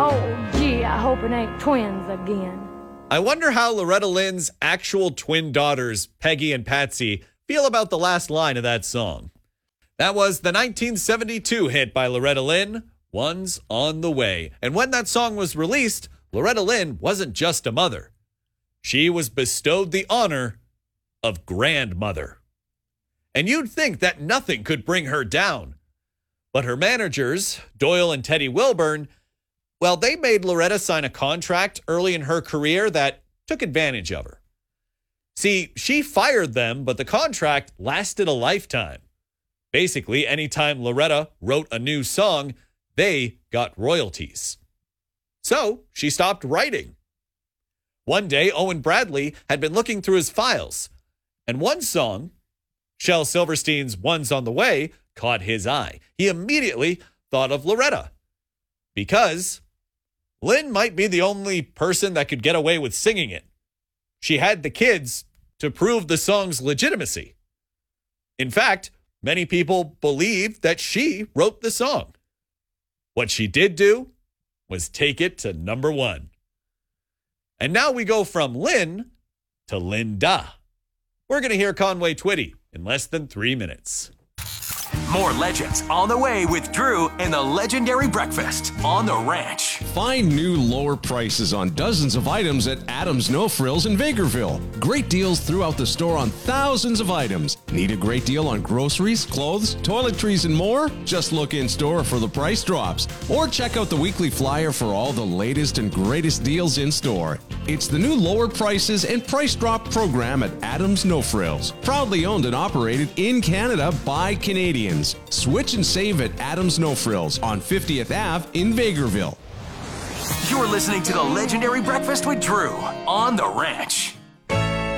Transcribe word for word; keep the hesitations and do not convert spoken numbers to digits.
Oh, gee, I hope it ain't twins again. I wonder how Loretta Lynn's actual twin daughters, Peggy and Patsy, feel about the last line of that song. That was the nineteen seventy-two hit by Loretta Lynn, One's on the Way. And when that song was released, Loretta Lynn wasn't just a mother. She was bestowed the honor of grandmother. And you'd think that nothing could bring her down. But her managers, Doyle and Teddy Wilburn, well, they made Loretta sign a contract early in her career that took advantage of her. See, she fired them, but the contract lasted a lifetime. Basically, anytime Loretta wrote a new song, they got royalties. So she stopped writing. One day, Owen Bradley had been looking through his files, and one song, Shel Silverstein's One's on the Way, caught his eye. He immediately thought of Loretta, because Lynn might be the only person that could get away with singing it. She had the kids to prove the song's legitimacy. In fact, many people believe that she wrote the song. What she did do was take it to number one. And now we go from Lynn to Linda. We're going to hear Conway Twitty in less than three minutes. More legends on the way with Drew and the legendary breakfast on the ranch. Find new lower prices on dozens of items at Adams No Frills in Vegreville. Great deals throughout the store on thousands of items. Need a great deal on groceries, clothes, toiletries, and more? Just look in store for the price drops or check out the weekly flyer for all the latest and greatest deals in store. It's the new lower prices and price drop program at Adams No Frills. Proudly owned and operated in Canada by Canadians. Switch and save at Adams No Frills on fiftieth Avenue in Vegreville. You're listening to the legendary breakfast with Drew on the ranch.